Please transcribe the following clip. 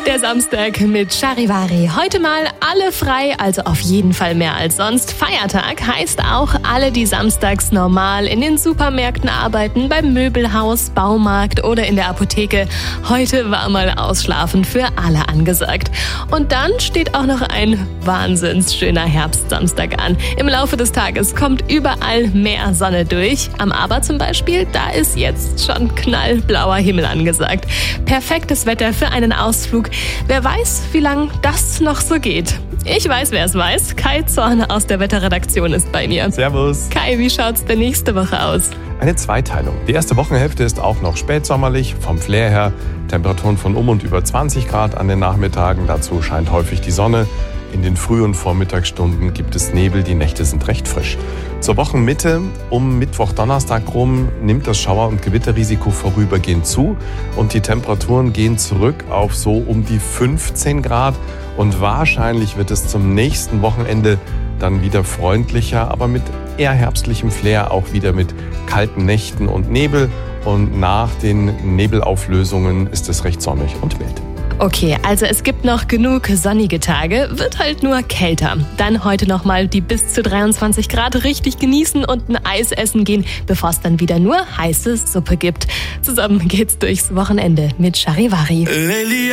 Der Samstag mit Charivari. Heute mal alle frei, also auf jeden Fall mehr als sonst. Feiertag heißt auch alle, die samstags normal in den Supermärkten arbeiten, beim Möbelhaus, Baumarkt oder in der Apotheke. Heute war mal Ausschlafen für alle angesagt. Und dann steht auch noch ein wahnsinns schöner Herbstsamstag an. Im Laufe des Tages kommt überall mehr Sonne durch. Am Aber zum Beispiel, da ist jetzt schon knallblauer Himmel angesagt. Perfektes Wetter für einen Ausflug. Wer weiß, wie lange das noch so geht. Ich weiß, wer es weiß. Kai Zorn aus der Wetterredaktion ist bei mir. Servus. Kai, wie schaut's denn nächste Woche aus? Eine Zweiteilung. Die erste Wochenhälfte ist auch noch spätsommerlich, vom Flair her. Temperaturen von und über 20 Grad an den Nachmittagen. Dazu scheint häufig die Sonne. In den frühen Vormittagsstunden gibt es Nebel, die Nächte sind recht frisch. Zur Wochenmitte um Mittwoch, Donnerstag rum nimmt das Schauer- und Gewitterrisiko vorübergehend zu und die Temperaturen gehen zurück auf so um die 15 Grad und wahrscheinlich wird es zum nächsten Wochenende dann wieder freundlicher, aber mit eher herbstlichem Flair, auch wieder mit kalten Nächten und Nebel und nach den Nebelauflösungen ist es recht sonnig und mild. Okay, also es gibt noch genug sonnige Tage, wird halt nur kälter. Dann heute nochmal die bis zu 23 Grad richtig genießen und ein Eis essen gehen, bevor es dann wieder nur heiße Suppe gibt. Zusammen geht's durchs Wochenende mit Charivari.